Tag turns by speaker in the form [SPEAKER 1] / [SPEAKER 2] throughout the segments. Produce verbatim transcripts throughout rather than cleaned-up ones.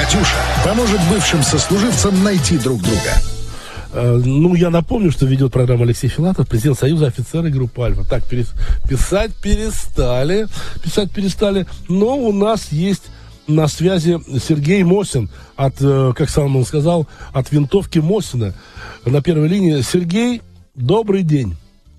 [SPEAKER 1] «Катюша» поможет бывшим сослуживцам найти друг друга.
[SPEAKER 2] Ну, я напомню, что ведет программу Алексей Филатов, президент Союза офицеров группы «Альфа». Так, перес... писать перестали, писать перестали, но у нас есть на связи Сергей Мосин, от, как сам он сказал, от винтовки Мосина на первой линии. Сергей, добрый день.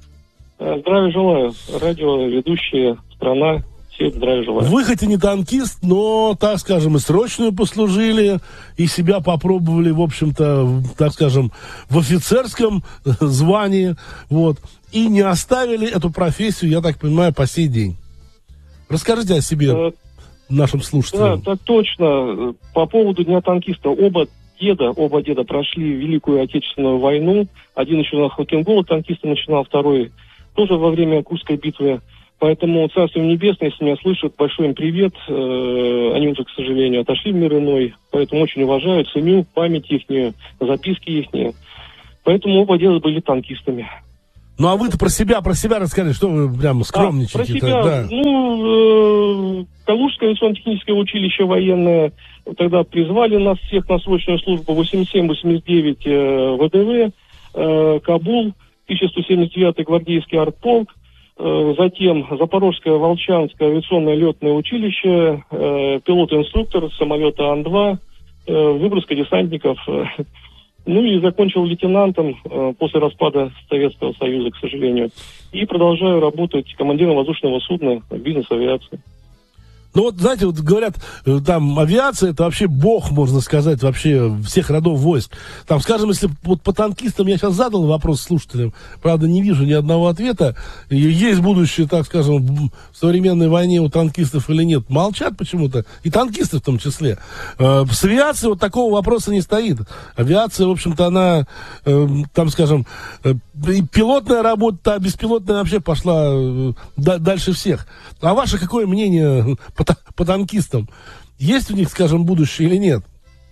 [SPEAKER 3] Здравия желаю. Радио, ведущая страна. Всем здравия желаю.
[SPEAKER 2] Вы хоть и не танкист, но, так скажем, и срочную послужили, и себя попробовали, в общем-то, так скажем, в офицерском звании, вот, и не оставили эту профессию, я так понимаю, по сей день. Расскажите о себе а, нашим слушателям.
[SPEAKER 3] Да, так точно. По поводу Дня танкиста. Оба деда, оба деда прошли Великую Отечественную войну. Один еще на Хокингола танкиста начинал, второй тоже во время Курской битвы. Поэтому Царство Небесное, если меня слышат, большой им привет. Э, они уже, к сожалению, отошли в мир иной. Поэтому очень уважаю, ценю память ихнюю, записки ихние. Поэтому оба деда были танкистами.
[SPEAKER 2] Ну, а вы-то про себя, про себя расскажите, что вы прямо скромничаете.
[SPEAKER 3] А, про себя,
[SPEAKER 2] да.
[SPEAKER 3] ну, э, Калужское авиационно-техническое училище военное, тогда призвали нас всех на срочную службу, восемьдесят семь восемьдесят девять э, ВДВ, э, Кабул, тысяча сто семьдесят девятый гвардейский артполк, э, затем Запорожское Волчанское авиационное летное училище, э, пилот-инструктор самолета Ан-два, э, выброска десантников. Э, Ну и закончил лейтенантом э, после распада Советского Союза, к сожалению. И продолжаю работать командиром воздушного судна бизнес-авиации.
[SPEAKER 2] Ну вот, знаете, вот говорят, там авиация — это вообще бог, можно сказать, вообще всех родов войск. Там, скажем, если вот по танкистам я сейчас задал вопрос слушателям, правда, не вижу ни одного ответа. Есть будущее, так скажем, в современной войне у танкистов или нет? Молчат почему-то, и танкисты в том числе. С авиацией вот такого вопроса не стоит. Авиация, в общем-то, она, там, скажем, пилотная работа, а беспилотная вообще пошла дальше всех. А ваше какое мнение по, по танкистам? Есть у них, скажем, будущее или нет?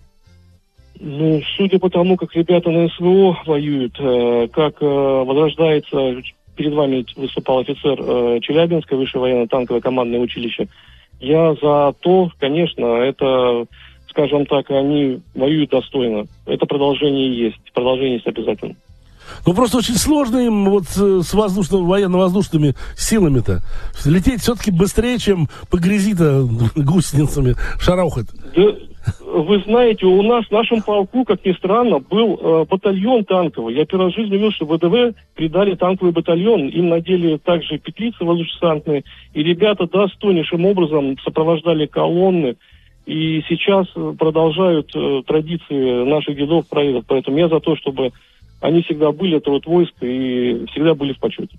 [SPEAKER 3] Ну, судя по тому, как ребята на СВО воюют, э, как э, возрождается, перед вами выступал офицер э, Челябинское высшее военно-танковое командное училище, я за то, конечно, это, скажем так, они воюют достойно. Это продолжение есть, продолжение есть обязательно.
[SPEAKER 2] Ну, просто очень сложно им вот с воздушно, военно-воздушными силами-то. Лететь все-таки быстрее, чем по грязи-то гусеницами шарахать.
[SPEAKER 3] Да, вы знаете, у нас в нашем полку, как ни странно, был э, батальон танковый. Я первый раз в жизни видел, что ВДВ придали танковый батальон. Им надели также петлицы воздушно-десантные. И ребята достойнейшим образом сопровождали колонны. И сейчас продолжают э, традиции наших дедов, прадедов. Поэтому я за то, чтобы они всегда были, это вот войско, и всегда были в почете.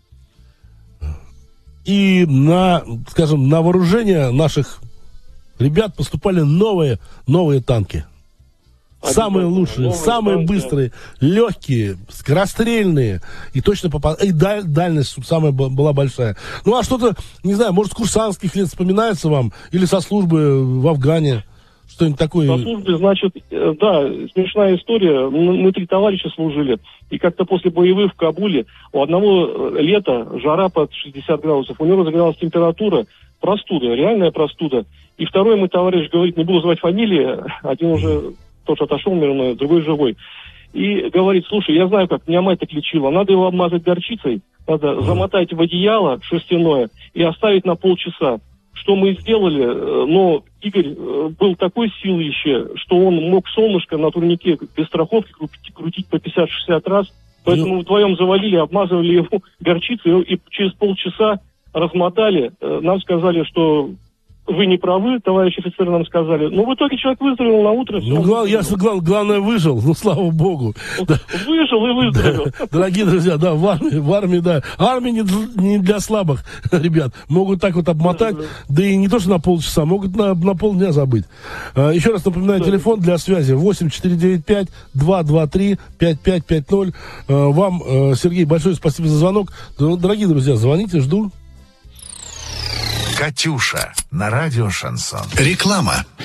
[SPEAKER 2] И на, скажем, на вооружение наших ребят поступали новые, новые танки. Самые лучшие, самые танки, быстрые, легкие, скорострельные. И точно попадали. И даль, дальность, чтобы самая была большая. Ну, а что-то, не знаю, может, с курсантских лет вспоминается вам? Или со службы в Афгане? Что-нибудь такое?
[SPEAKER 3] По службе, значит, да, смешная история. Мы три товарища служили. И как-то после боевых в Кабуле у одного лета жара под шестьдесят градусов. У него разогналась температура, простуда, реальная простуда. И второй мой товарищ говорит, не буду называть фамилии, один уже тот отошел мирно, другой живой. И говорит, слушай, я знаю, как меня мать так лечила. Надо его обмазать горчицей, надо замотать в одеяло шерстяное и оставить на полчаса. Что мы сделали, но Игорь был такой силища, что он мог солнышко на турнике без страховки крутить по пятьдесят-шестьдесят раз. Поэтому мы вдвоем завалили, обмазывали его горчицей и через полчаса размотали. Нам сказали, что вы не правы, товарищи офицеры нам сказали. Но в итоге человек выздоровел на утро.
[SPEAKER 2] Ну, глав, я, глав, главное, выжил, ну, слава богу.
[SPEAKER 3] Выжил и выздоровел.
[SPEAKER 2] Дорогие друзья, да, в армии, в армии, да. Армия не, не для слабых, ребят. Могут так вот обмотать, да и не то, что на полчаса, могут на, на полдня забыть. Еще раз напоминаю, телефон для связи восемь четыре девять пять два два три пять пять пять ноль. Вам, Сергей, большое спасибо за звонок. Дорогие друзья, звоните, жду.
[SPEAKER 1] «Катюша» на радио «Шансон». Реклама.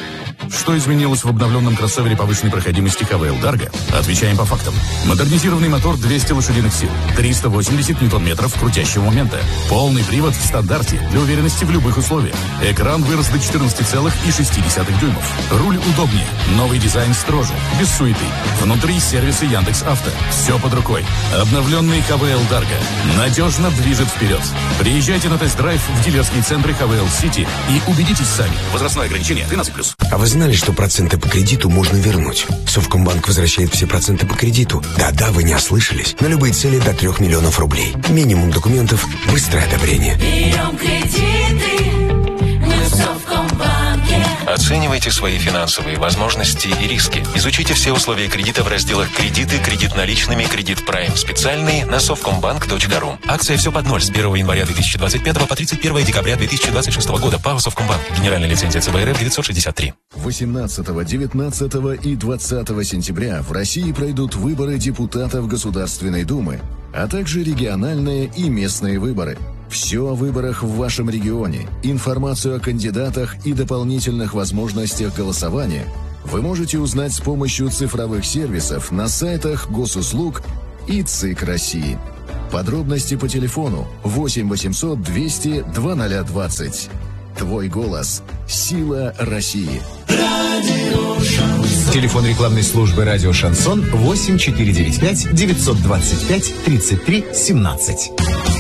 [SPEAKER 4] Что изменилось в обновленном кроссовере повышенной проходимости ка вэ эл Dargo? Отвечаем по фактам. Модернизированный мотор двести лошадиных сил, триста восемьдесят ньютон-метров крутящего момента. Полный привод в стандарте для уверенности в любых условиях. Экран вырос до четырнадцати целых шести десятых дюймов. Руль удобнее. Новый дизайн строже. Без суеты. Внутри сервисы Яндекс.Авто. Все под рукой. Обновленный ка вэ эл Dargo надежно движет вперед. Приезжайте на тест-драйв в дилерские центры ка вэ эл City и убедитесь сами. Возрастное ограничение тринадцать плюс.
[SPEAKER 5] А вы знали, что проценты по кредиту можно вернуть? Совкомбанк возвращает все проценты по кредиту. Да-да, вы не ослышались. На любые цели до трех миллионов рублей. Минимум документов, быстрое одобрение.
[SPEAKER 6] Берем кредиты, мы в Совкомбанке.
[SPEAKER 7] Оценивайте свои финансовые возможности и риски. Изучите все условия кредита в разделах «Кредиты», «Кредит наличными», «Кредит Прайм» специальные на совкомбанк точка ру. Акция «Все под ноль» с первого января две тысячи двадцать пятого по тридцать первое декабря две тысячи двадцать шестого года. ПАО «Совкомбанк». Генеральная лицензия ЦБ РФ девятьсот шестьдесят три.
[SPEAKER 8] восемнадцатого, девятнадцатого и двадцатого сентября в России пройдут выборы депутатов Государственной Думы, а также региональные и местные выборы. Все о выборах в вашем регионе, информацию о кандидатах и дополнительных возможностях голосования вы можете узнать с помощью цифровых сервисов на сайтах Госуслуг и ЦИК России. Подробности по телефону восемь восемьсот двести двадцать двадцать. Твой голос – сила России.
[SPEAKER 9] Телефон рекламной службы «Радио Шансон» восемь четыре девять пять девятьсот двадцать пять тридцать три семнадцать.